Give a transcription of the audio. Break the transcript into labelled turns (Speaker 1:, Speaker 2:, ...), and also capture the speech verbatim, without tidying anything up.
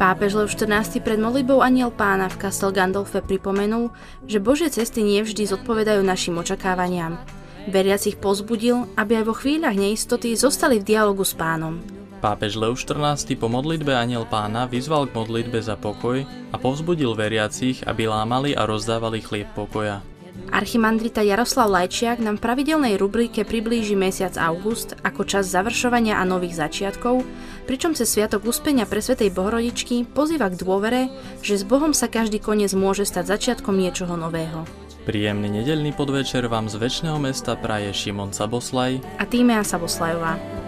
Speaker 1: Pápež Lev štrnásty pred modlitbou Anjel Pána v Castel Gandolfe pripomenul, že Božie cesty nie vždy zodpovedajú našim očakávaniam. Veriacich povzbudil, aby aj vo chvíľach neistoty zostali v dialogu s Pánom.
Speaker 2: Pápež Lev štrnásty po modlitbe Anjel Pána vyzval k modlitbe za pokoj a povzbudil veriacich, aby lámali a rozdávali chlieb pokoja.
Speaker 1: Archimandrita Jaroslav Lajčiak nám v pravidelnej rubrike priblíži mesiac august ako čas završovania a nových začiatkov, pričom cez sviatok Uspenia presvätej Bohorodičky pozýva k dôvere, že s Bohom sa každý koniec môže stať začiatkom niečoho nového.
Speaker 2: Príjemný nedeľný podvečer vám z večného mesta praje Šimon Saboslaj
Speaker 1: a Tímea Saboslajová.